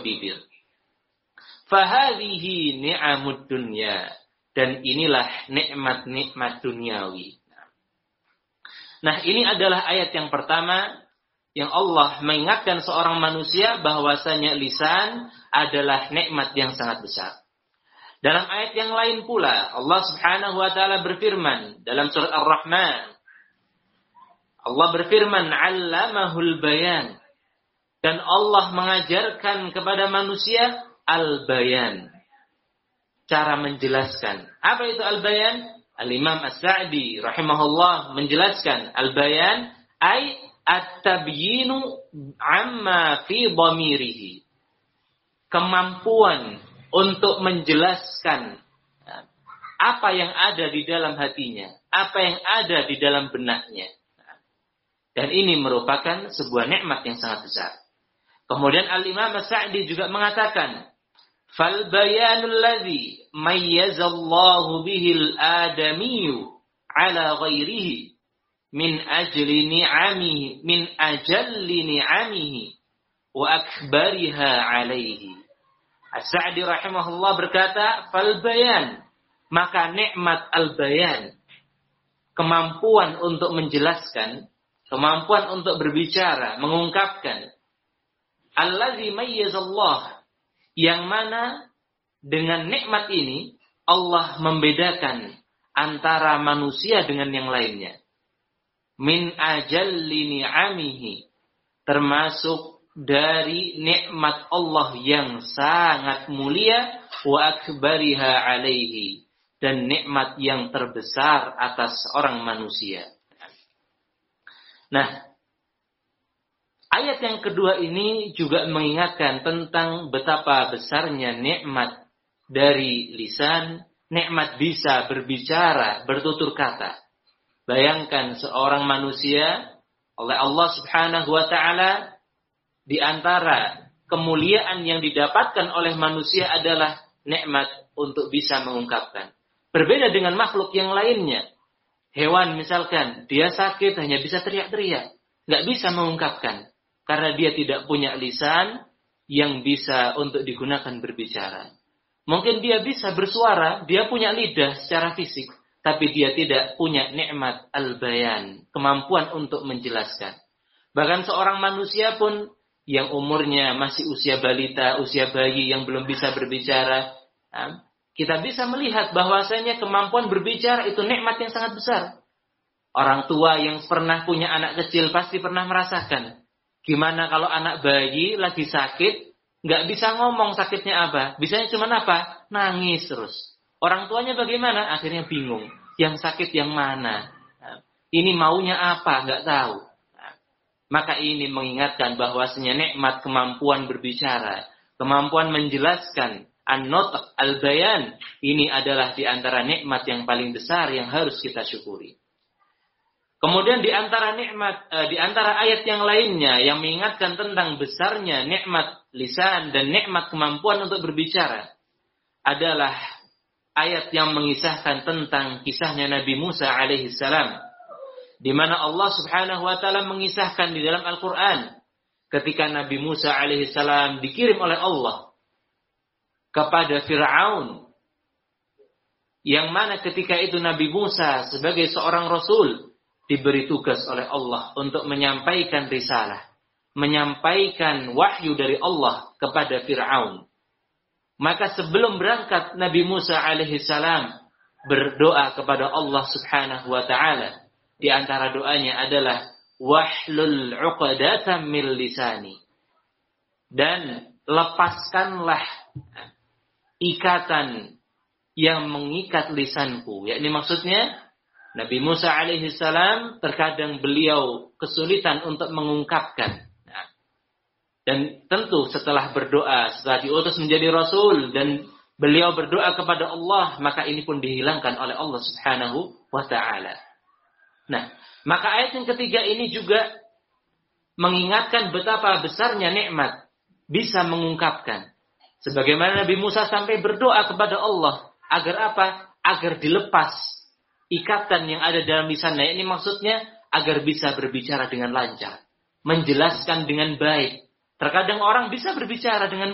bibir. Fahadhihi ni'amud dunya, dan inilah nikmat-nikmat duniawi. Nah, ini adalah ayat yang pertama yang Allah mengingatkan seorang manusia bahwasanya lisan adalah nikmat yang sangat besar. Dalam ayat yang lain pula Allah Subhanahu wa taala berfirman dalam surat Ar-Rahman. Allah berfirman, "'Allamahul bayan." Dan Allah mengajarkan kepada manusia al-bayan. Cara menjelaskan. Apa itu al-bayan? Al-Imam As-Sa'di rahimahullah menjelaskan al-bayan ay at-tabyinu amma fi dhamirihi. Kemampuan untuk menjelaskan apa yang ada di dalam hatinya, apa yang ada di dalam benaknya. Dan ini merupakan sebuah nikmat yang sangat besar. Kemudian Al-Imam As-Sa'di juga mengatakan, "Fal bayanul ladzi mayyazallahu bihil adamiyyu ala ghairihi min ajalli ni'amihi wa akbariha alaihi." As-Sa'di rahimahullah berkata, "Fal bayan," maka nikmat al-bayan, kemampuan untuk menjelaskan, kemampuan untuk berbicara, mengungkapkan. Allazi mayyazallah, yang mana dengan nikmat ini Allah membedakan antara manusia dengan yang lainnya. Min ajalli ni'amihi, termasuk dari nikmat Allah yang sangat mulia, wa akbariha alaihi, dan nikmat yang terbesar atas orang manusia. Nah, ayat yang kedua ini juga mengingatkan tentang betapa besarnya nikmat dari lisan, nikmat bisa berbicara, bertutur kata. Bayangkan seorang manusia oleh Allah Subhanahu wa taala, di antara kemuliaan yang didapatkan oleh manusia adalah nikmat untuk bisa mengungkapkan. Berbeda dengan makhluk yang lainnya. Hewan misalkan, dia sakit hanya bisa teriak-teriak, nggak bisa mengungkapkan. Karena dia tidak punya lisan yang bisa untuk digunakan berbicara. Mungkin dia bisa bersuara, dia punya lidah secara fisik, tapi dia tidak punya nikmat al-bayan, kemampuan untuk menjelaskan. Bahkan seorang manusia pun yang umurnya masih usia balita, usia bayi yang belum bisa berbicara, kita bisa melihat bahwasanya kemampuan berbicara itu nikmat yang sangat besar. Orang tua yang pernah punya anak kecil pasti pernah merasakan. Gimana kalau anak bayi lagi sakit, nggak bisa ngomong sakitnya apa. Bisanya cuma apa? Nangis terus. Orang tuanya bagaimana? Akhirnya bingung. Yang sakit yang mana? Ini maunya apa? Nggak tahu. Maka ini mengingatkan bahwasanya nikmat kemampuan berbicara, kemampuan menjelaskan, an-nutq, al-bayan, ini adalah di antara nikmat yang paling besar yang harus kita syukuri. Kemudian di antara ayat yang lainnya yang mengingatkan tentang besarnya nikmat lisan dan nikmat kemampuan untuk berbicara adalah ayat yang mengisahkan tentang kisahnya Nabi Musa alaihi salam, di mana Allah Subhanahu wa taala mengisahkan di dalam Al-Qur'an ketika Nabi Musa alaihi salam dikirim oleh Allah kepada Fir'aun, yang mana ketika itu Nabi Musa sebagai seorang rasul diberi tugas oleh Allah untuk menyampaikan risalah, menyampaikan wahyu dari Allah kepada Fir'aun. Maka sebelum berangkat Nabi Musa alaihi salam berdoa kepada Allah Subhanahu wa taala. Di antara doanya adalah wahlul 'uqdatam min lisani. Dan lepaskanlah ikatan yang mengikat lisanku. Yakni maksudnya Nabi Musa alaihi salam terkadang beliau kesulitan untuk mengungkapkan. Dan tentu setelah berdoa, setelah diutus menjadi rasul dan beliau berdoa kepada Allah, maka ini pun dihilangkan oleh Allah Subhanahu wa taala. Nah, maka ayat yang ketiga ini juga mengingatkan betapa besarnya nikmat bisa mengungkapkan. Sebagaimana Nabi Musa sampai berdoa kepada Allah agar apa? Agar dilepas ikatan yang ada dalam lisannya. Ini maksudnya agar bisa berbicara dengan lancar, menjelaskan dengan baik. Terkadang orang bisa berbicara dengan